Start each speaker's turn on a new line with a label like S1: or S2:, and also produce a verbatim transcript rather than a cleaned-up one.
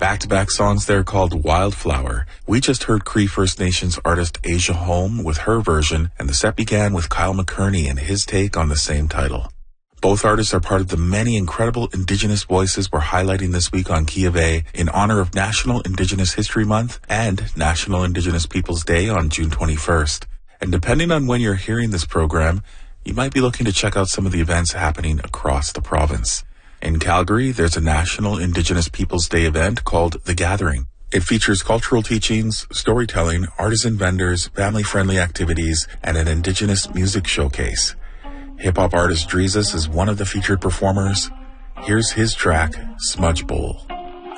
S1: back-to-back songs there called Wildflower. We just heard Cree First Nations artist Asia Home with her version, and the set began with Kyle McKerney and his take on the same title. Both artists are part of the many incredible Indigenous voices we're highlighting this week on Key of A in honor of National Indigenous History Month and National Indigenous Peoples Day on June twenty-first. And depending on when you're hearing this program, you might be looking to check out some of the events happening across the province. In Calgary, there's a National Indigenous Peoples Day event called The Gathering. It features cultural teachings, storytelling, artisan vendors, family-friendly activities, and an Indigenous music showcase. Hip-hop artist Dreezus is one of the featured performers. Here's his track, Smudge Bowl.